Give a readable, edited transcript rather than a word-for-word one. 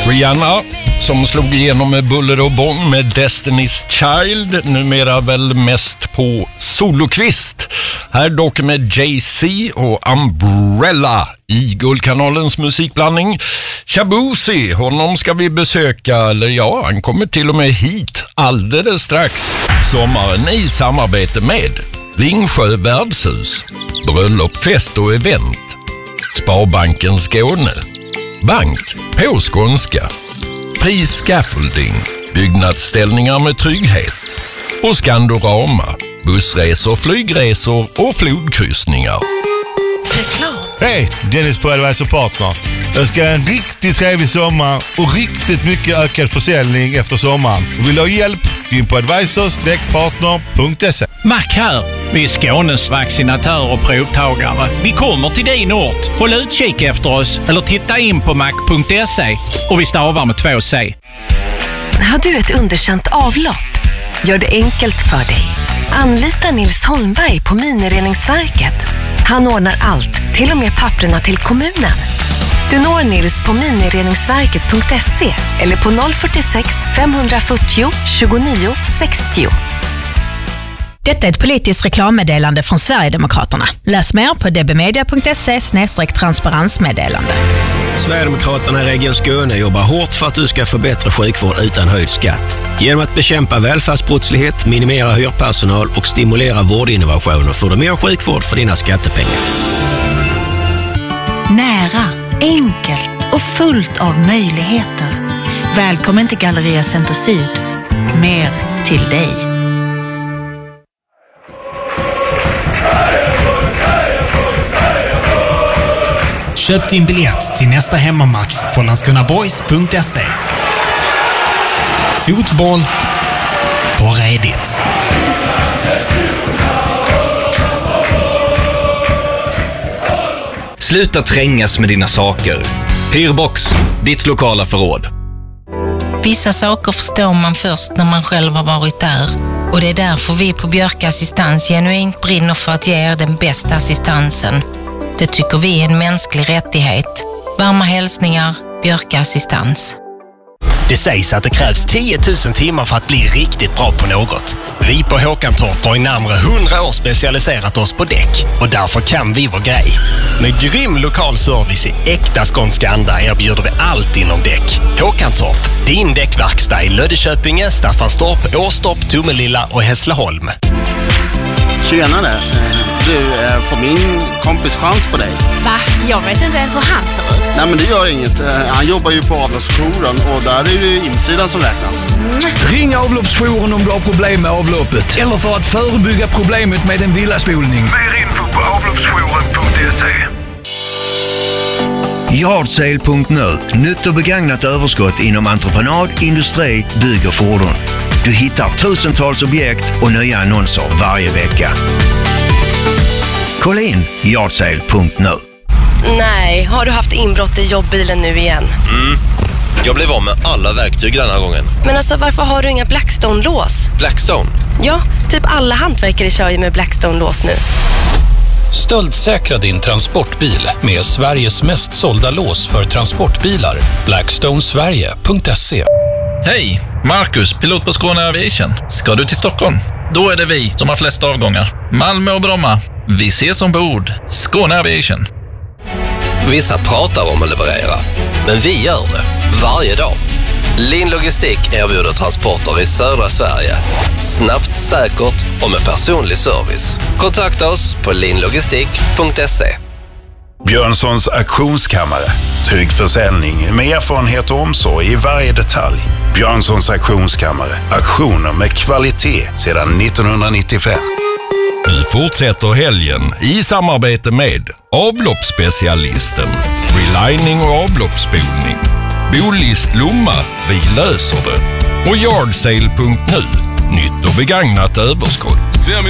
Rihanna som slog igenom med buller och bång med Destiny's Child, numera väl mest på solokvist. Här dock med Jay-Z och Umbrella i Guldkanalens musikblandning. Shabuzi, honom ska vi besöka, eller ja, han kommer till och med hit alldeles strax. Sommaren i samarbete med Ringsjö värdshus, bröllop, fest och event, Sparbanken Skåne, bank på skånska, fri scaffolding, byggnadsställningar med trygghet och Skandorama, bussresor, flygresor och flodkryssningar. Hej, Dennis på Advisor Partner. Jag ska ha en riktigt trevlig sommar och riktigt mycket ökad försäljning efter sommaren. Vill du ha hjälp? Gå in på advisor-partner.se. Mac här. Vi är Skånes vaccinatörer och provtagare. Vi kommer till din ort. Håll utkik efter oss eller titta in på mac.se, och vi stavar med 2 C. Har du ett underkänt avlopp? Gör det enkelt för dig. Anlita Nils Holmberg på Minireningsverket. Han ordnar allt, till och med papperna till kommunen. Du når Nils på minireningsverket.se eller på 046 540 29 60. Detta är ett politiskt reklammeddelande från Sverigedemokraterna. Läs mer på dbmedia.se/transparensmeddelande. Sverigedemokraterna i Region Skåne jobbar hårt för att du ska få bättre sjukvård utan höjd skatt. Genom att bekämpa välfärdsbrottslighet, minimera hyrpersonal och stimulera vårdinnovationer får du mer sjukvård för dina skattepengar. Nära, enkelt och fullt av möjligheter. Välkommen till Galleria Center Syd. Mer till dig. Köp din biljett till nästa hemmamatch på landskrona.boys.se. Fotboll på redigt. Sluta trängas med dina saker. Hyrbox, ditt lokala förråd. Vissa saker förstår man först när man själv har varit där. Och det är därför vi på Björka Assistans genuint brinner för att ge er den bästa assistansen. Det tycker vi är en mänsklig rättighet. Varma hälsningar, Björka Assistans. Det sägs att det krävs 10 000 timmar för att bli riktigt bra på något. Vi på Håkantorp har i närmare 100 år specialiserat oss på däck. Och därför kan vi vår grej. Med grym lokal service i äkta skånska anda erbjuder vi allt inom däck. Håkantorp, din däckverkstad i Löddeköpinge, Staffanstorp, Åstorp, Tomelilla och Hässleholm. Tjenare, du får min kompis chans på dig. Va? Jag vet inte ens hur han ser ut. Nej, men det gör inget. Han jobbar ju på avloppsjouren och där är det insidan som räknas. Ring avloppsjouren om du har problem med avloppet eller för att förebygga problemet med en villaspolning. Mer info på avloppsjouren.se. Yardsale.nu. Nytt och begagnat överskott inom entreprenad, industri, bygg och fordon. Du hittar tusentals objekt och nya annonser varje vecka. Kolla in Yardsale.nu. Nej, har du haft inbrott i jobbbilen nu igen? Jag blev av med alla verktyg den här gången. Men alltså, varför har du inga Blackstone-lås? Blackstone? Ja, typ alla hantverkare kör ju med Blackstone-lås nu. Stöldsäkra din transportbil med Sveriges mest sålda lås för transportbilar. Blackstonesverige.se. Hej, Marcus, pilot på Skåne Aviation. Ska du till Stockholm? Då är det vi som har flest avgångar. Malmö och Bromma. Vi ses ombord. Skåne Aviation. Vissa pratar om att leverera, men vi gör det varje dag. Lin Logistik erbjuder transporter i södra Sverige. Snabbt, säkert och med personlig service. Kontakta oss på linlogistik.se. Björnssons auktionskammare. Trygg försäljning med erfarenhet och omsorg i varje detalj. Björnssons auktionskammare. Auktioner med kvalitet sedan 1995. Vi fortsätter helgen i samarbete med avloppsspecialisten, relining och avloppsspolning, Bolist Lomma, vi löser det, och Yardsale.nu, nytt och begagnat överskott.